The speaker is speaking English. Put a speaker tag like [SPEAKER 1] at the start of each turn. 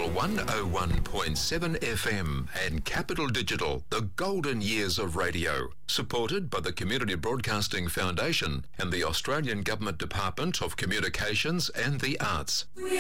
[SPEAKER 1] Capital 101.7 FM and Capital Digital, the golden years of radio. Supported by the Community Broadcasting Foundation and the Australian Government Department of Communications and the Arts.